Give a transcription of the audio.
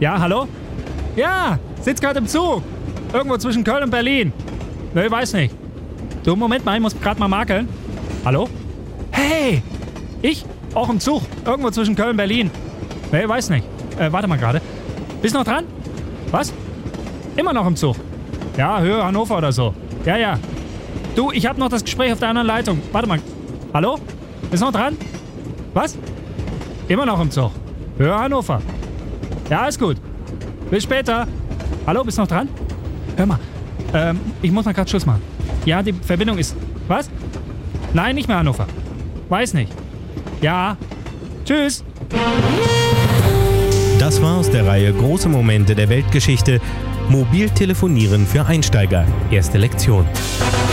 Ja, hallo? Ja, sitzt gerade im Zug. Irgendwo zwischen Köln und Berlin. Nö, weiß nicht. Du, Moment mal, ich muss gerade mal makeln. Hallo? Hey! Ich? Auch im Zug. Irgendwo zwischen Köln und Berlin. Nö, weiß nicht. Warte mal gerade. Bist noch dran? Was? Immer noch im Zug. Ja, Höhe Hannover oder so. Ja, ja. Du, ich hab noch das Gespräch auf der anderen Leitung. Warte mal. Hallo? Bist noch dran? Was? Immer noch im Zug. Höhe Hannover. Ja, ist gut. Bis später. Hallo, bist noch dran? Hör mal. Ich muss mal gerade Schluss machen. Ja, die Verbindung ist... Was? Nein, nicht mehr Hannover. Weiß nicht. Ja. Tschüss. Das war aus der Reihe Große Momente der Weltgeschichte. Mobiltelefonieren für Einsteiger. Erste Lektion.